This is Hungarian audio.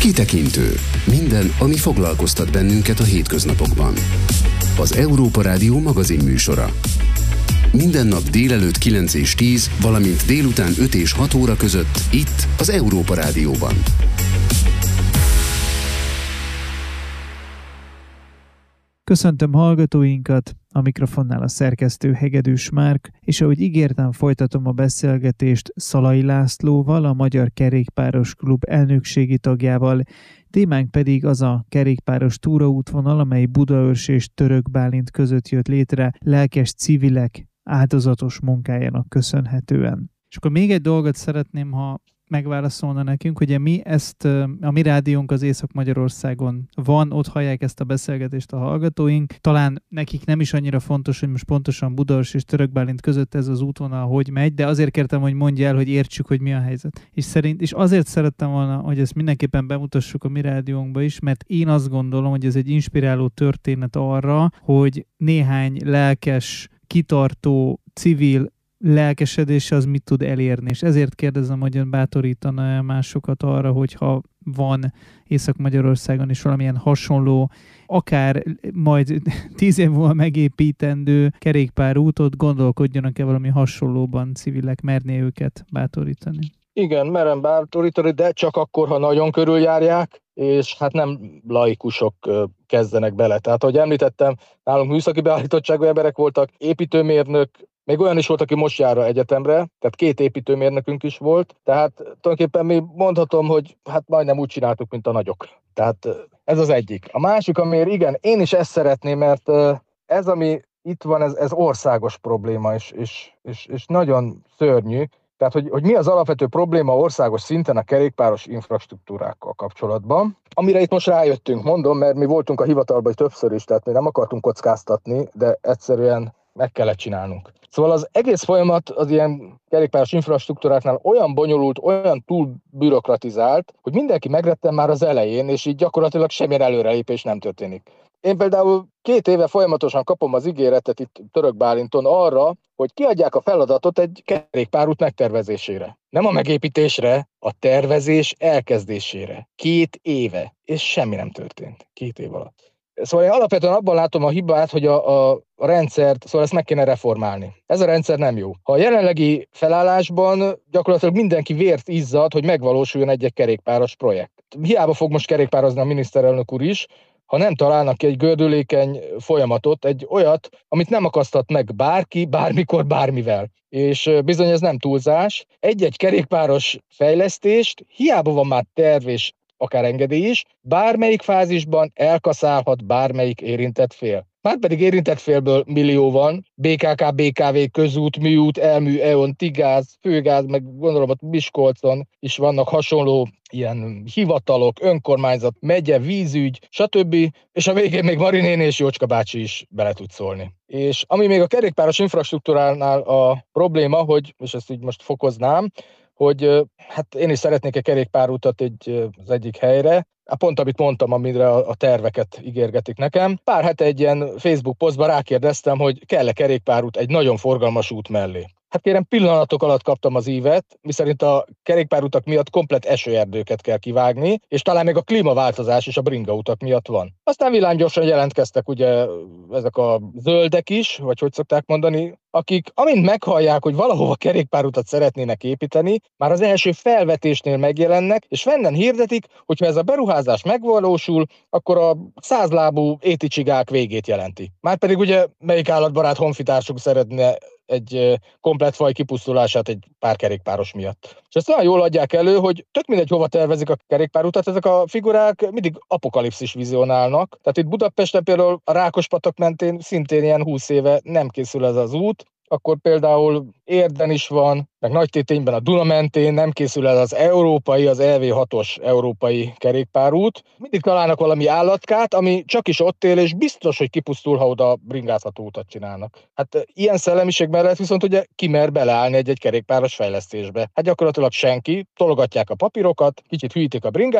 Kitekintő. Minden, ami foglalkoztat bennünket a hétköznapokban. Az Európa Rádió magazinműsora. Minden nap délelőtt 9 és 10, valamint délután 5 és 6 óra között itt az Európa Rádióban. Köszöntöm hallgatóinkat, a mikrofonnál a szerkesztő Hegedűs Márk, és ahogy ígértem, folytatom a beszélgetést Szalai Lászlóval, a Magyar Kerékpáros Klub elnökségi tagjával. Témánk pedig az a kerékpáros túraútvonal, amely Budaörs és Török Bálint között jött létre lelkes civilek áldozatos munkájának köszönhetően. És akkor még egy dolgot szeretném, ha megválaszolna nekünk, hogy mi ezt, a mi rádiónk az Észak-Magyarországon van, ott hallják ezt a beszélgetést a hallgatóink. Talán nekik nem is annyira fontos, hogy most pontosan Budaörs és Török Bálint között ez az útvonal hogy megy, de azért kértem, hogy mondja el, hogy értsük, hogy mi a helyzet. És azért szerettem volna, hogy ezt mindenképpen bemutassuk a mi rádiónkba is, mert én azt gondolom, hogy ez egy inspiráló történet arra, hogy néhány lelkes, kitartó, civil lelkesedése az mit tud elérni, és ezért kérdezem, hogy ön bátorítana másokat arra, hogyha van Észak-Magyarországon is valamilyen hasonló, akár majd 10 év múlva megépítendő kerékpárútot, gondolkodjanak-e valami hasonlóban civilek, merné őket bátorítani? Igen, merem bátorítani, de csak akkor, ha nagyon körüljárják, és hát nem laikusok kezdenek bele. Tehát, ahogy említettem, nálunk műszaki beállítottságú emberek voltak, építőmérnök, még olyan is volt, aki most jár az egyetemre, tehát 2 építőmérnökünk is volt, tehát tulajdonképpen mi mondhatom, hogy hát majdnem úgy csináltuk, mint a nagyok. Tehát ez az egyik. A másik, amiért igen, én is ezt szeretném, mert ez, ami itt van, ez országos probléma, és nagyon szörnyű. Tehát, hogy mi az alapvető probléma országos szinten a kerékpáros infrastruktúrákkal kapcsolatban, amire itt most rájöttünk, mondom, mert mi voltunk a hivatalban többször is, tehát mi nem akartunk kockáztatni, de egyszerűen meg kellett csinálnunk. Szóval az egész folyamat az ilyen kerékpáros infrastruktúráknál olyan bonyolult, olyan túl bürokratizált, hogy mindenki megretten már az elején, és így gyakorlatilag semmilyen előrelépés nem történik. Én például 2 éve folyamatosan kapom az ígéretet itt Török Bálinton arra, hogy kiadják a feladatot egy kerékpárút megtervezésére. Nem a megépítésre, a tervezés elkezdésére. 2 éve. És semmi nem történt 2 év alatt. Szóval én alapvetően abban látom a hibát, hogy a rendszert, szóval ezt meg kéne reformálni. Ez a rendszer nem jó. Ha a jelenlegi felállásban gyakorlatilag mindenki vért izzad, hogy megvalósuljon egy kerékpáros projekt. Hiába fog most kerékpározni a miniszterelnök úr is, ha nem találnak ki egy gördülékeny folyamatot, egy olyat, amit nem akasztat meg bárki, bármikor, bármivel. És bizony ez nem túlzás. Egy-egy kerékpáros fejlesztést, hiába van már terv és akár engedély is, bármelyik fázisban elkaszálhat bármelyik érintett fél. Márpedig érintett félből millió van, BKK, BKV, közút, műút, elmű, EON, Tigáz, Főgáz, meg gondolom ott Miskolcon is vannak hasonló ilyen hivatalok, önkormányzat, megye, vízügy, stb. És a végén még Mari néni és Jócska bácsi is bele tud szólni. És ami még a kerékpáros infrastruktúránál a probléma, hogy, és ezt így most fokoznám, hogy hát én is szeretnék egy kerékpárutat az egyik helyre, pont amit mondtam, amire a terveket ígérgetik nekem. Pár hete egy ilyen Facebook posztban rákérdeztem, hogy kell-e kerékpárút egy nagyon forgalmas út mellé. Hát kérem, pillanatok alatt kaptam az ívet, miszerint a kerékpárutak miatt komplett esőerdőket kell kivágni, és talán még a klímaváltozás is a bringautak miatt van. Aztán villámgyorsan jelentkeztek ugye ezek a zöldek is, vagy hogy szokták mondani, akik amint meghallják, hogy valahova kerékpárutat szeretnének építeni, már az első felvetésnél megjelennek, és fennen hirdetik, hogy ha ez a beruházás megvalósul, akkor a 100 lábú éticsigák végét jelenti. Márpedig ugye melyik állatbarát honfitársuk szeretne egy komplett faj kipusztulását egy pár kerékpáros miatt. És ezt olyan jól adják elő, hogy tök mindegy, hova tervezik a kerékpárutat, ezek a figurák mindig apokalipszis vizionálnak. Tehát itt Budapesten például a Rákospatak mentén szintén ilyen 20 éve nem készül ez az út, akkor például Érden is van, meg Nagytétényben a Duna mentén nem készül el az európai, az LV6-os európai kerékpárút. Mindig találnak valami állatkát, ami csak is ott él, és biztos, hogy kipusztul, ha oda bringázható utat csinálnak. Hát ilyen szellemiség mellett viszont ugye ki mer beleállni egy kerékpáros fejlesztésbe. Hát gyakorlatilag senki, tologatják a papírokat, kicsit hűítik a bringát,